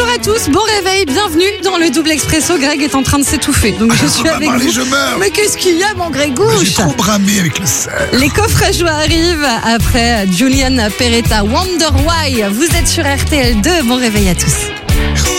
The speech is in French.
à tous, bon réveil, bienvenue dans le double expresso. Greg est en train de s'étouffer, donc je suis avec vous. Je meurs. Mais qu'est-ce qu'il y a, mon Grégouche? J'ai trop bramé avec le sel. Les coffres à joie arrivent après Julian Peretta, Wonder Why. Vous êtes sur RTL2, bon réveil à tous. Merci.